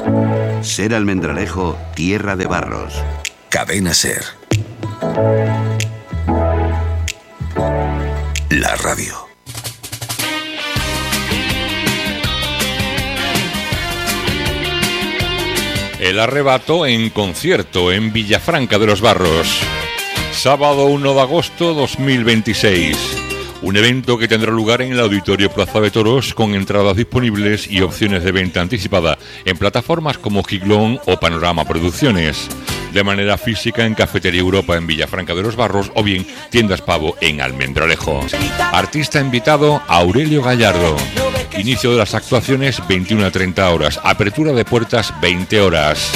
Ser Almendralejo, tierra de barros. Cadena Ser. La radio. El Arrebato en concierto en Villafranca de los Barros. Sábado 1 de agosto 2026. Un evento que tendrá lugar en el Auditorio Plaza de Toros con entradas disponibles y opciones de venta anticipada en plataformas como Giglón o Panorama Producciones. De manera física en Cafetería Europa en Villafranca de los Barros o bien Tiendas Pavo en Almendralejo. Artista invitado Aurelio Gallardo. Inicio de las actuaciones 21 a 30 horas. Apertura de puertas 20 horas.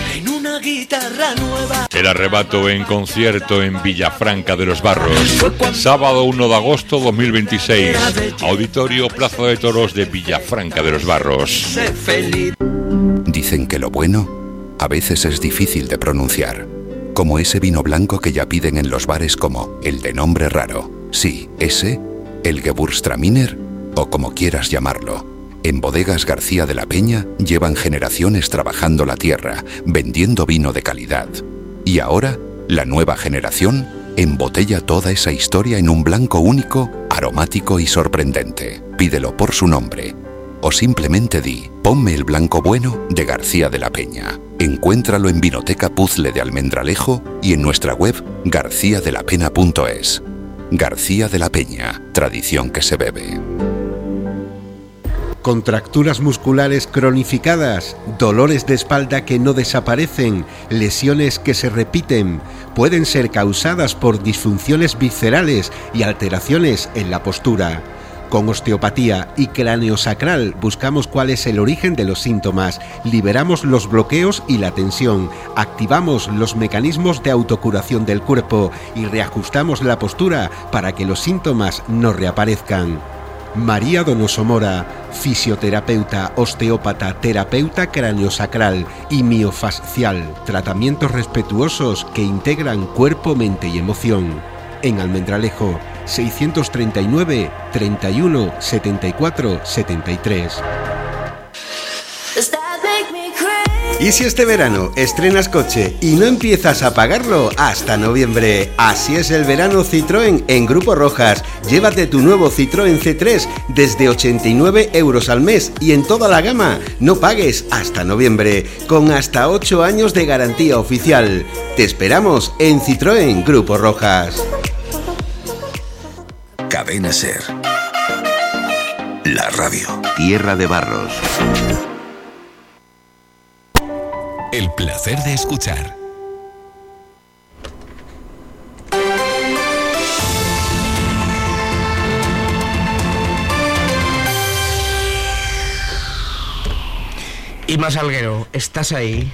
El Arrebato en concierto en Villafranca de los Barros. Sábado 1 de agosto 2026. Auditorio Plaza de Toros de Villafranca de los Barros. Dicen que lo bueno a veces es difícil de pronunciar. Como ese vino blanco que ya piden en los bares como el de nombre raro. Sí, ese, el Gewürztraminer o como quieras llamarlo. En Bodegas García de la Peña llevan generaciones trabajando la tierra, vendiendo vino de calidad. Y ahora, la nueva generación embotella toda esa historia en un blanco único, aromático y sorprendente. Pídelo por su nombre. O simplemente di, ponme el blanco bueno de García de la Peña. Encuéntralo en Vinoteca Puzzle de Almendralejo y en nuestra web garciadelapena.es. García de la Peña, tradición que se bebe. Contracturas musculares cronificadas, dolores de espalda que no desaparecen, lesiones que se repiten, pueden ser causadas por disfunciones viscerales y alteraciones en la postura. Con osteopatía y craneosacral buscamos cuál es el origen de los síntomas, liberamos los bloqueos y la tensión, activamos los mecanismos de autocuración del cuerpo y reajustamos la postura para que los síntomas no reaparezcan. María Donoso Mora, fisioterapeuta, osteópata, terapeuta craneosacral y miofascial. Tratamientos respetuosos que integran cuerpo, mente y emoción. En Almendralejo, 639 31 74 73. ¿Y si este verano estrenas coche y no empiezas a pagarlo hasta noviembre? Así es el verano Citroën en Grupo Rojas. Llévate tu nuevo Citroën C3 desde 89 euros al mes y en toda la gama no pagues hasta noviembre, con hasta 8 años de garantía oficial. Te esperamos en Citroën Grupo Rojas. Cadena Ser. La radio. Tierra de barros. El placer de escuchar. Inma Salguero, ¿estás ahí?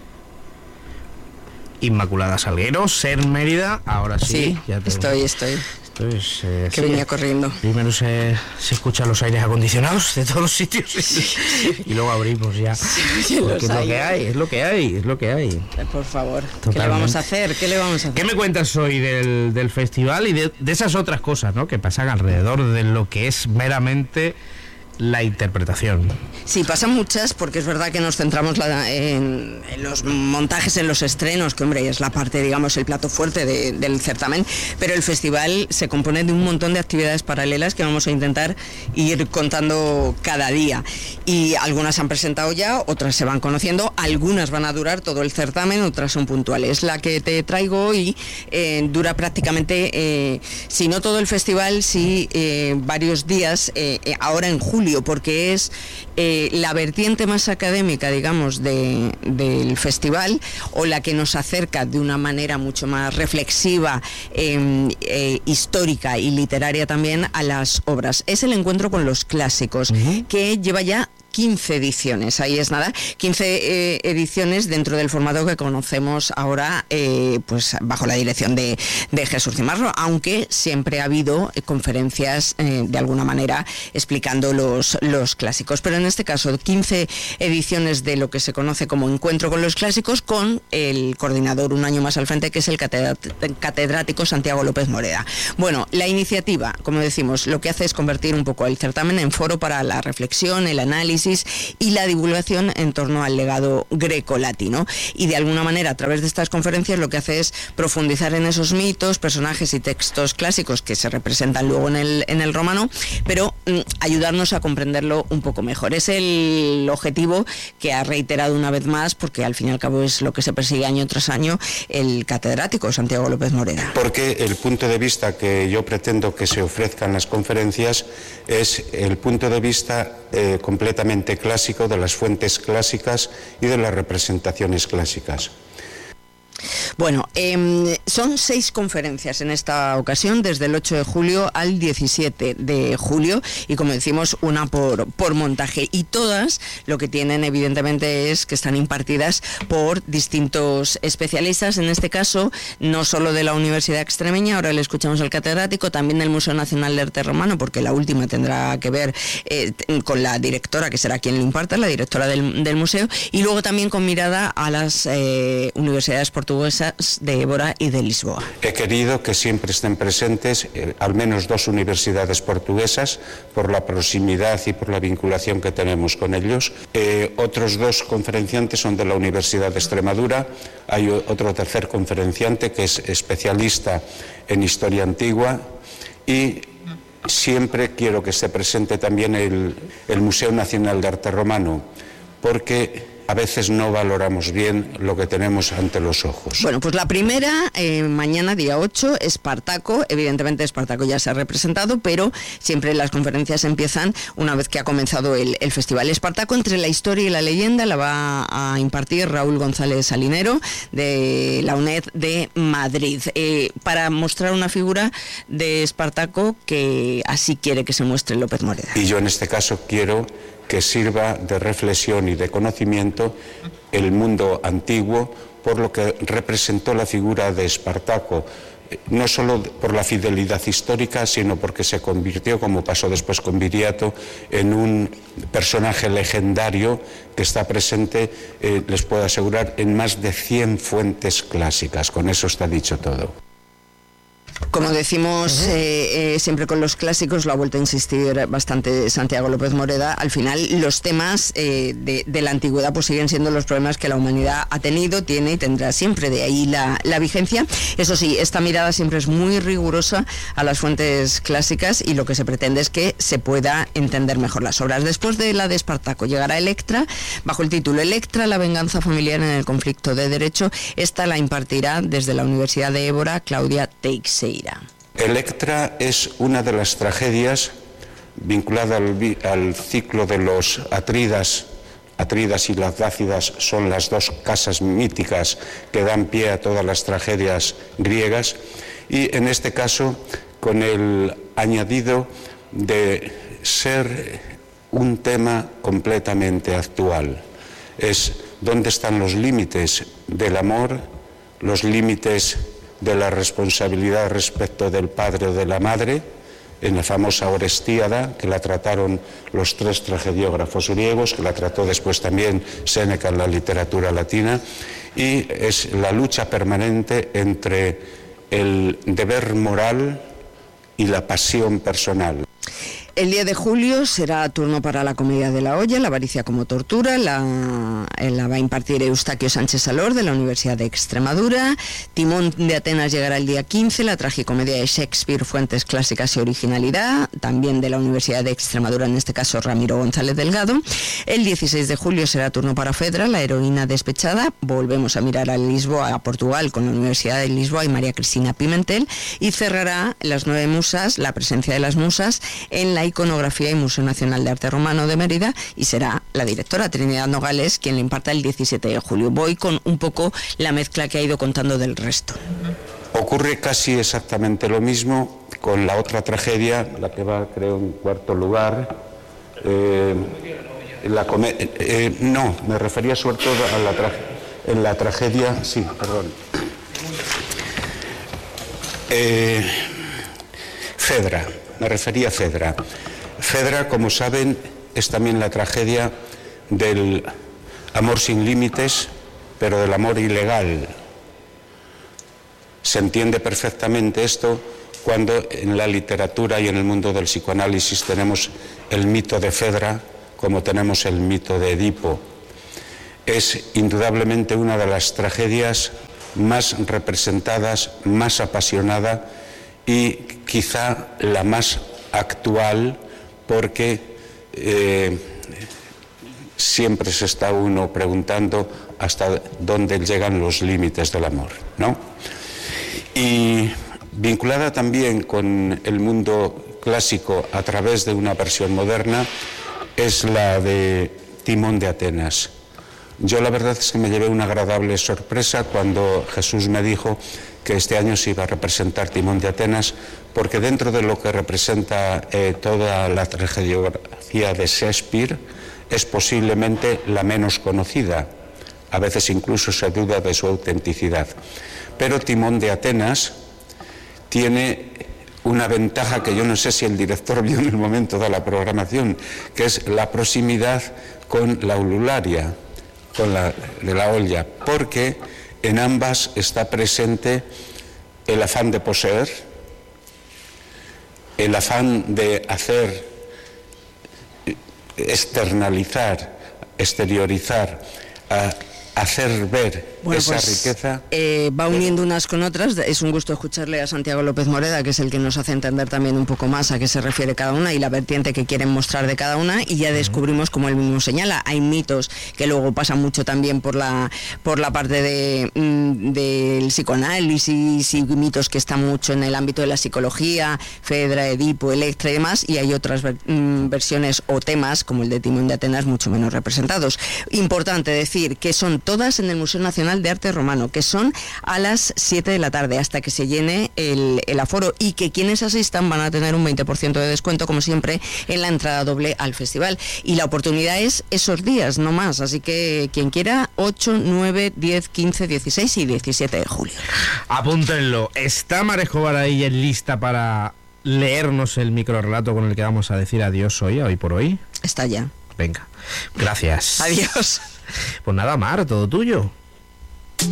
Inmaculada Salguero, Ser Mérida, ahora sí. Sí, ya te... estoy. Que sí, venía corriendo. Primero se escuchan los aires acondicionados de todos los sitios y luego abrimos ya. Sí, porque es lo que hay. Por favor, Totalmente. ¿Qué le vamos a hacer? ¿Qué me cuentas hoy del festival y de esas otras cosas, ¿no?, que pasan alrededor de lo que es meramente la interpretación? Sí, pasan muchas, porque es verdad que nos centramos en los montajes, en los estrenos, que hombre, es la parte, digamos, el plato fuerte del certamen, pero el festival se compone de un montón de actividades paralelas que vamos a intentar ir contando cada día, y algunas se han presentado ya, otras se van conociendo, algunas van a durar todo el certamen, otras son puntuales. La que te traigo hoy dura prácticamente, si no todo el festival, sí varios días, ahora en julio, porque es la vertiente más académica, digamos, del festival, o la que nos acerca de una manera mucho más reflexiva, histórica y literaria también a las obras. Es el encuentro con los clásicos, que lleva ya 15 ediciones, ahí es nada, 15 ediciones dentro del formato que conocemos ahora, pues bajo la dirección de Jesús Cimarro, aunque siempre ha habido conferencias de alguna manera explicando los clásicos, pero en este caso 15 ediciones de lo que se conoce como Encuentro con los Clásicos, con el coordinador un año más al frente, que es el catedrático Santiago López Moreda. Bueno, la iniciativa, como decimos, lo que hace es convertir un poco el certamen en foro para la reflexión, el análisis psicoanálisis y la divulgación en torno al legado grecolatino. Y de alguna manera, a través de estas conferencias, lo que hace es profundizar en esos mitos, personajes y textos clásicos que se representan luego en el romano, pero ayudarnos a comprenderlo un poco mejor. Es el objetivo que ha reiterado una vez más, porque al fin y al cabo es lo que se persigue año tras año, el catedrático Santiago López Moreda. Porque el punto de vista que yo pretendo que se ofrezca en las conferencias es el punto de vista completamente clásico, de las fuentes clásicas y de las representaciones clásicas. Bueno, son 6 conferencias en esta ocasión, desde el 8 de julio al 17 de julio, y como decimos, una por montaje, y todas lo que tienen evidentemente es que están impartidas por distintos especialistas, en este caso no solo de la Universidad Extremeña, ahora le escuchamos al catedrático, también del Museo Nacional de Arte Romano, porque la última tendrá que ver con la directora, que será quien lo imparta, la directora del museo, y luego también con mirada a las universidades portuguesas de Évora y de Lisboa. He querido que siempre estén presentes al menos 2 universidades portuguesas por la proximidad y por la vinculación que tenemos con ellos. Otros 2 conferenciantes son de la Universidad de Extremadura. Hay otro tercer conferenciante que es especialista en historia antigua, y siempre quiero que esté presente también el Museo Nacional de Arte Romano, porque a veces no valoramos bien lo que tenemos ante los ojos. Bueno, pues la primera, mañana día 8, Espartaco. Evidentemente Espartaco ya se ha representado, pero siempre las conferencias empiezan una vez que ha comenzado el festival. Espartaco entre la historia y la leyenda la va a impartir Raúl González Salinero, de la UNED de Madrid, para mostrar una figura de Espartaco que así quiere que se muestre López Moreda. Y yo en este caso quiero que sirva de reflexión y de conocimiento el mundo antiguo por lo que representó la figura de Espartaco, no solo por la fidelidad histórica, sino porque se convirtió, como pasó después con Viriato, en un personaje legendario que está presente, les puedo asegurar, en más de 100 fuentes clásicas. Con eso está dicho todo. Como decimos siempre con los clásicos, lo ha vuelto a insistir bastante Santiago López Moreda, al final los temas de la antigüedad pues siguen siendo los problemas que la humanidad ha tenido, tiene y tendrá siempre, de ahí la vigencia. Eso sí, esta mirada siempre es muy rigurosa a las fuentes clásicas, y lo que se pretende es que se pueda entender mejor las obras. Después de la de Espartaco llegará Electra, bajo el título Electra, la venganza familiar en el conflicto de derecho. Esta la impartirá desde la Universidad de Évora Claudia Teixeira. Electra es una de las tragedias vinculada al ciclo de los Atridas. Atridas y las Dácidas son las 2 casas míticas que dan pie a todas las tragedias griegas, y en este caso con el añadido de ser un tema completamente actual. Es dónde están los límites del amor, los límites de la responsabilidad respecto del padre o de la madre, en la famosa Orestíada, que la trataron los 3 tragediógrafos griegos, que la trató después también Séneca en la literatura latina, y es la lucha permanente entre el deber moral y la pasión personal. El 10 de julio será turno para la comedia de la olla, La avaricia como tortura, la va a impartir Eustaquio Sánchez Salor, de la Universidad de Extremadura. Timón de Atenas llegará el día 15, la tragicomedia de Shakespeare, fuentes clásicas y originalidad, también de la Universidad de Extremadura, en este caso Ramiro González Delgado. El 16 de julio será turno para Fedra, la heroína despechada. Volvemos a mirar a Lisboa, a Portugal, con la Universidad de Lisboa y María Cristina Pimentel, y cerrará Las 9 musas, la presencia de las musas, en la Iconografía y Museo Nacional de Arte Romano de Mérida, y será la directora Trinidad Nogales quien le imparta el 17 de julio. Voy con un poco la mezcla que ha ido contando del resto. Ocurre casi exactamente lo mismo con la otra tragedia, la que va, creo, en cuarto lugar. No, me refería sobre todo a la tragedia, sí, perdón. Fedra. Me refería a Fedra. Fedra, como saben, es también la tragedia del amor sin límites, pero del amor ilegal. Se entiende perfectamente esto cuando en la literatura y en el mundo del psicoanálisis tenemos el mito de Fedra como tenemos el mito de Edipo. Es indudablemente una de las tragedias más representadas, más apasionada y quizá la más actual, porque siempre se está uno preguntando hasta dónde llegan los límites del amor, ¿no? Y vinculada también con el mundo clásico a través de una versión moderna es la de Timón de Atenas. Yo la verdad es que me llevé una agradable sorpresa cuando Jesús me dijo que este año se iba a representar Timón de Atenas, porque dentro de lo que representa toda la tragediografía de Shakespeare es posiblemente la menos conocida. A veces incluso se duda de su autenticidad. Pero Timón de Atenas tiene una ventaja que yo no sé si el director vio en el momento de la programación, que es la proximidad con la Eulalia, con la de la olla, porque en ambas está presente el afán de poseer, el afán de hacer, externalizar, exteriorizar, hacer ver esa riqueza. Va uniendo unas con otras. Es un gusto escucharle a Santiago López Moreda, que es el que nos hace entender también un poco más a qué se refiere cada una y la vertiente que quieren mostrar de cada una, y ya descubrimos, como él mismo señala, hay mitos que luego pasan mucho también por la parte del psicoanálisis, y mitos que están mucho en el ámbito de la psicología, Fedra, Edipo, Electra y demás, y hay otras versiones o temas, como el de Timón de Atenas, mucho menos representados. Importante decir que son todas en el Museo Nacional de Arte Romano, que son a las 7 de la tarde hasta que se llene el aforo, y que quienes asistan van a tener un 20% de descuento, como siempre, en la entrada doble al festival. Y la oportunidad es esos días, no más, así que quien quiera, 8, 9, 10, 15, 16 y 17 de julio. Apúntenlo. ¿Está Mar Escobar ahí lista para leernos el microrrelato con el que vamos a decir adiós hoy por hoy? Está ya. Venga, gracias. Adiós. Pues nada, Mar, todo tuyo.